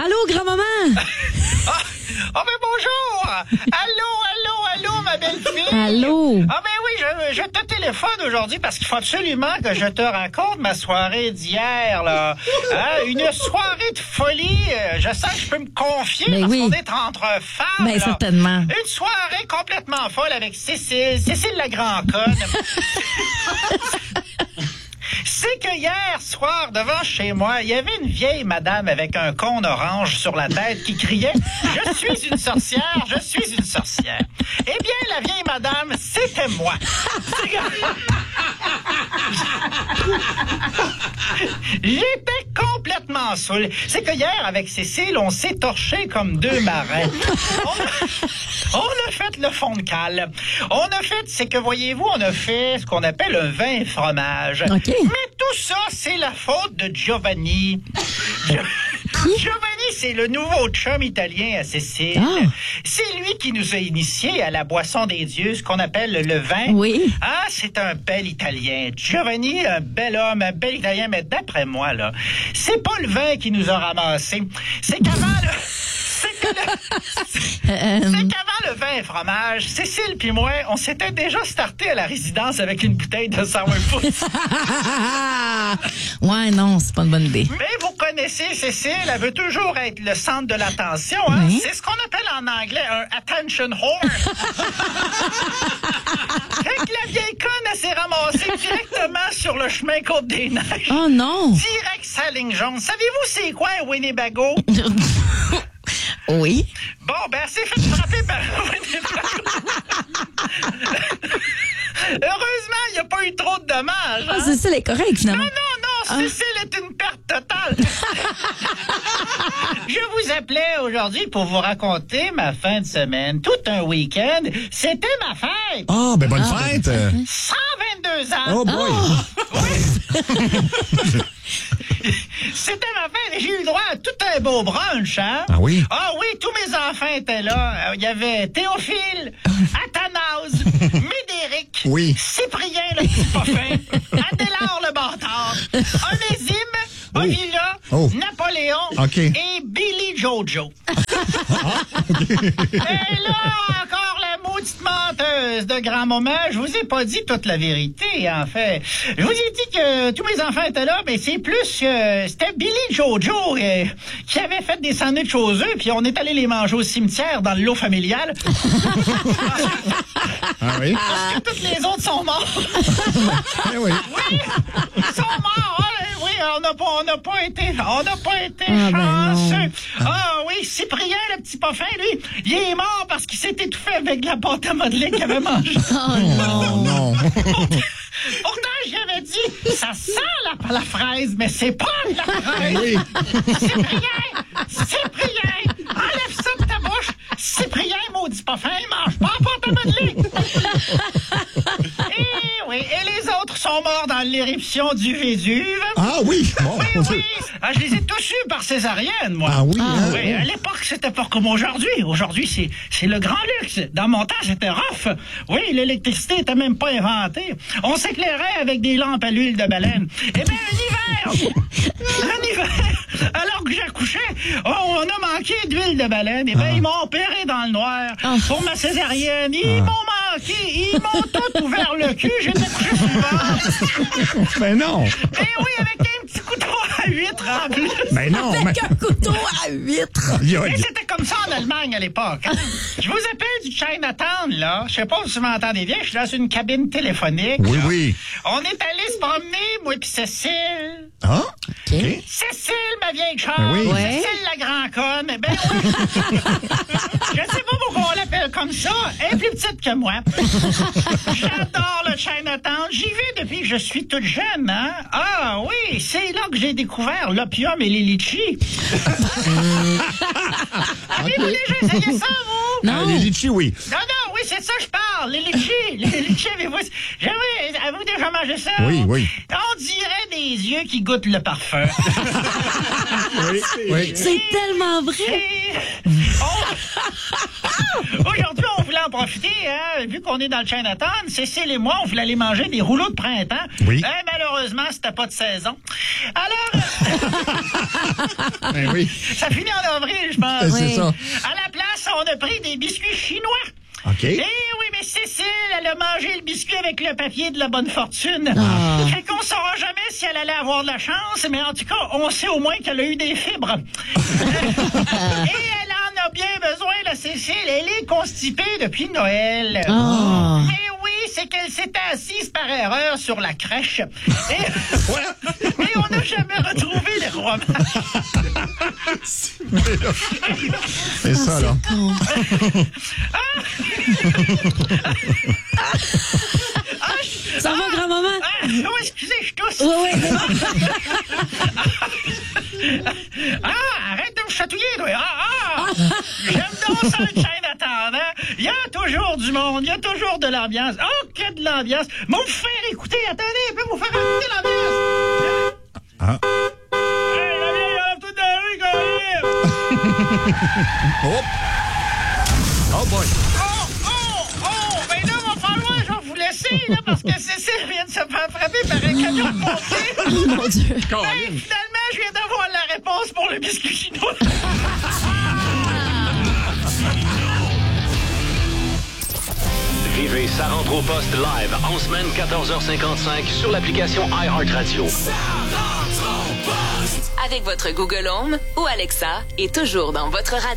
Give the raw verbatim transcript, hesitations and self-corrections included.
Allô, grand-maman? Ah, oh, ben bonjour! Allô, allô, allô, ma belle-fille! Allô? Ah, ben oui, je, je te téléphone aujourd'hui parce qu'il faut absolument que je te raconte ma soirée d'hier, là. Hein, une soirée de folie. Je sens que je peux me confier ben parce oui. qu'on est entre femmes. Ben, là. certainement. Une soirée complètement folle avec Cécile, Cécile la grand-conne. C'est que hier soir, devant chez moi, il y avait une vieille madame avec un cône orange sur la tête qui criait « Je suis une sorcière, je suis une sorcière ». Eh bien, la vieille madame, c'était moi. J'étais complètement saoul. C'est que hier, avec Cécile, on s'est torché comme deux marins. On a, on a fait le fond de cale. On a fait, c'est que, voyez-vous, on a fait ce qu'on appelle un vin et fromage. OK. Mais tout ça, c'est la faute de Giovanni. Gio- Giovanni, c'est le nouveau chum italien à Cécile. Ah. C'est lui qui nous a initiés à la boisson des dieux, ce qu'on appelle le vin. Oui. Ah, c'est un bel Italien. Giovanni, un bel homme, un bel Italien, mais d'après moi, là, c'est pas le vin qui nous a ramassés. C'est qu'avant le... C'est que le... Euh, C'est qu'avant le vin et fromage, Cécile puis moi, on s'était déjà starté à la résidence avec une bouteille de sourpuss. ouais, non, c'est pas une bonne idée. Mais vous connaissez Cécile, elle veut toujours être le centre de l'attention. Hein? Oui. C'est ce qu'on appelle en anglais un attention whore. Fait que la vieille conne, elle s'est ramassée directement sur le chemin Côte-des-Neiges. Oh non! Direct sa ligne jaune. Savez-vous c'est quoi un Winnebago? Oui. Bon, ben, elle s'est fait frapper par un Winnebago. Heureusement, il n'y a pas eu trop de dommages. Ah, Hein? c'est ça, elle est correcte, finalement. Non, non, non, Cécile est une perte totale. Je vous appelais aujourd'hui pour vous raconter ma fin de semaine. Tout un week-end. C'était ma fête. Ah, ben bonne Ah, fête! ben, cent vingt-deux ans. Oh boy! C'était ma fête et j'ai eu le droit à tout un beau brunch, hein? Ah oui? Ah oui, tous mes enfants étaient là. Il y avait Théophile, Athanase, Médéric, Oui. Cyprien le petit parfum, Adélard le bâtard, Onésime, Oh. Ovila, Oh. Napoléon OK. et Billy Jojo. Et là, encore la maudite menteuse de grand-maman, je vous ai pas dit toute la vérité, en fait. Je vous ai dit que tous mes enfants étaient là, mais c'est plus que c'était Billy Jojo euh, qui avait fait des sandwichs aux œufs, puis on est allé les manger au cimetière dans le lot familial. Ah oui? Parce que toutes les autres sont morts. Eh oui. Oui, ils sont morts. hein, Oui, on n'a pas, on n'a pas été, on n'a pas été Ah, ben chanceux. non. Ah oui, Cyprien, le petit parfum, lui, il est mort parce qu'il s'est étouffé avec de la pâte à modeler qu'il avait mangé. Oh non! Non. Pourtant, j'avais dit, ça sent la, la fraise, mais c'est pas de la fraise. Oui. Cyprien, Cyprien, enlève ça de ta bouche. Cyprien, maudit parfum, il mange pas la pâte à modeler. Et oui, et les autres sont morts dans l'éruption du Vésuve. Ah oui! Bon. Oui, oui. Ah, je les ai tous eus par césarienne, moi. Ah oui, hein? Oui, à l'époque, c'était pas comme aujourd'hui. Aujourd'hui, c'est, c'est le grand luxe. Dans mon temps, c'était rough. Oui, l'électricité était même pas inventée. On s'éclairait avec des lampes à l'huile de baleine. Eh bien, un hiver, un hiver, alors que j'accouchais, oh, on a manqué d'huile de baleine. Eh bien, ils m'ont opéré dans le noir. Ah. Pour ma césarienne, ils m'ont manqué. Ils m'ont tout ouvert le cul. J'étais couché souvent. Ben non! Eh oui, avec un petit couteau à huître en plus. Ben non! Avec mais- un couteau à huître! Il y a- Et c'était comme ça en Allemagne à l'époque. hein. Je vous appelle du Chinatown, là. Je sais pas si vous m'entendez bien. Je suis dans une cabine téléphonique. Oui, là. oui. On est allé se promener, moi puis Cécile. Ah? OK. Cécile, ma vieille chère. Ben oui. Ouais. Cécile, la grand conne. Ben oui. Je sais pas pourquoi on l'appelle comme ça. Elle est plus petite que moi. J'adore le Chinatown. J'y vais depuis que je suis toute jeune, hein. Ah oui, c'est là que j'ai découvert l'opium et les litchis. Avez-vous déjà essayé ça, vous? Non. Euh, les litchis, oui. Non, non, oui, c'est ça que je parle. Les litchis. Les litchis, avez-vous... J'avais... Avez-vous déjà mangé ça? Oui, oui. On dirait des yeux qui goûtent le parfum. Oui, oui. C'est tellement vrai! Et... On... Aujourd'hui, on voulait en profiter, hein, vu qu'on est dans le Chinatown, Cécile et moi, on voulait aller manger des rouleaux de printemps. Oui. Eh, malheureusement, c'était pas de saison. Alors, Ben oui. ça finit en avril, je pense. Ben, c'est Oui. ça. À la place, on a pris des biscuits chinois. OK. Eh oui, mais Cécile, elle a mangé le biscuit avec le papier de la bonne fortune. Ah. Fait qu'on saura jamais si elle allait avoir de la chance, mais en tout cas, on sait au moins qu'elle a eu des fibres. Et elle en a bien besoin, la Cécile. Elle est constipée depuis Noël. Ah. Mais oui, c'est qu'elle s'était assise par erreur sur la crèche. Et, et on n'a jamais retrouvé les romans. C'est ça, là. Ça va, grand-maman? Ah, oh, excusez, je tousse. Oui, oui. Ah, arrête de me chatouiller, toi. Ah, ah. J'aime donc ça, le Chinatown, hein. Il y a toujours du monde, il y a toujours de l'ambiance. Oh, que de l'ambiance. Mais vous faire écouter, attendez, je peux vous faire écouter l'ambiance. Ah. Hey, la vieille, elle a tout dans la rue, quand même. Oh. Oh boy. Oh, oh, oh, ben là, va falloir, je vais vous laisser, là, parce que Cécile vient de se faire frapper par un camion de pompier. Mon Dieu. Ben, finalement, je viens d'avoir la réponse pour le biscuit chinois. Vivez Ça rentre au poste live en semaine quatorze heures cinquante-cinq sur l'application iHeartRadio. Avec votre Google Home ou Alexa et toujours dans votre radio.